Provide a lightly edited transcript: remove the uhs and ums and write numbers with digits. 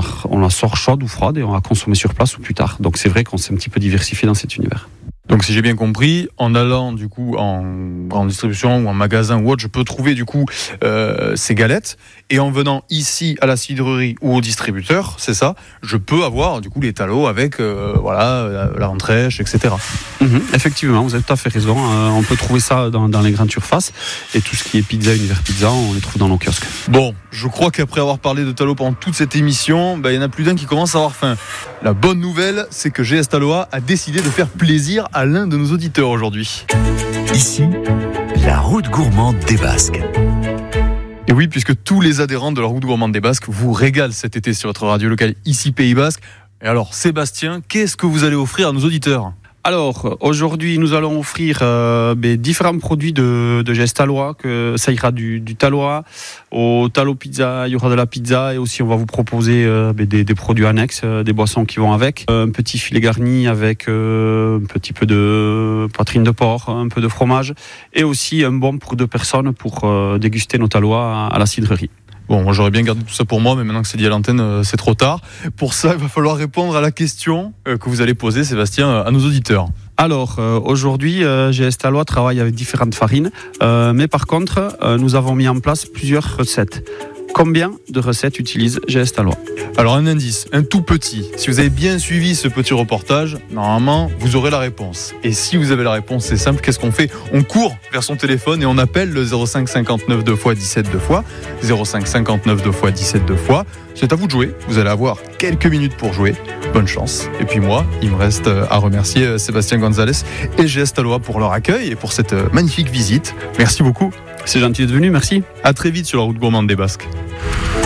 on la sort chaude ou froide et on la consomme sur place ou plus tard. Donc c'est vrai qu'on s'est un petit peu diversifié dans cet univers. Donc si j'ai bien compris, en allant du coup en grande distribution ou en magasin ou autre, je peux trouver du coup ces galettes, et en venant ici à la cidrerie ou au distributeur, c'est ça, je peux avoir du coup les talos avec la rentrèche, etc. Effectivement, vous avez tout à fait raison. On peut trouver ça dans les grandes surfaces, et tout ce qui est pizza, univers pizza, on les trouve dans nos kiosques. Bon, je crois qu'après avoir parlé de talos pendant toute cette émission, il y en a plus d'un qui commence à avoir faim. La bonne nouvelle, c'est que GS Taloa a décidé de faire plaisir à l'un de nos auditeurs aujourd'hui. Ici, la route gourmande des Basques. Et oui, puisque tous les adhérents de la route gourmande des Basques vous régalent cet été sur votre radio locale, ici Pays Basque. Et alors, Sébastien, qu'est-ce que vous allez offrir à nos auditeurs ? Alors, aujourd'hui, nous allons offrir différents produits de GS Taloa, que ça ira du Taloa au Talo Pizza, il y aura de la pizza, et aussi on va vous proposer des produits annexes, des boissons qui vont avec, un petit filet garni avec un petit peu de poitrine de porc, un peu de fromage, et aussi un bon pour 2 personnes pour déguster nos Taloa à la cidrerie. Bon, moi j'aurais bien gardé tout ça pour moi, mais maintenant que c'est dit à l'antenne, c'est trop tard. Pour ça, il va falloir répondre à la question que vous allez poser, Sébastien, à nos auditeurs. Alors, aujourd'hui, GS Taloa travaille avec différentes farines, mais par contre, nous avons mis en place plusieurs recettes. Combien de recettes utilise GS Taloa ? Alors un indice, un tout petit. Si vous avez bien suivi ce petit reportage, normalement, vous aurez la réponse. Et si vous avez la réponse, c'est simple, qu'est-ce qu'on fait ? On court vers son téléphone et on appelle le 05 59 2 x 17 2 fois, 05 59 2 x 17 2 fois. C'est à vous de jouer, vous allez avoir quelques minutes pour jouer. Bonne chance. Et puis moi, il me reste à remercier Sébastien Gonzalez et GS Taloa pour leur accueil et pour cette magnifique visite. Merci beaucoup. C'est gentil d'être venu, merci. À très vite sur la route gourmande des Basques.